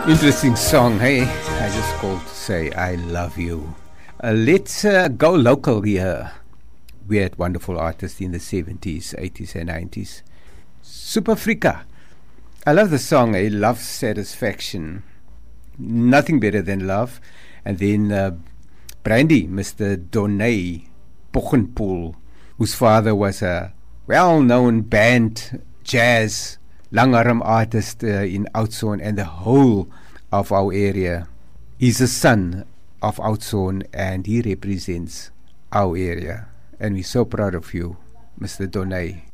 Interesting song, hey? I just called to say I love you. Let's go local here. We had wonderful artists in the 70s, 80s and 90s. Super Frika. I love the song, Love Satisfaction. Nothing better than love. And then Brandy, Mr. Donay Pochenpoel, whose father was a well-known band, jazz, langarm artist in Oudtshoorn and the whole of our area. He's a son of Oudtshoorn and he represents our area. And we're so proud of you, Mr. Donay.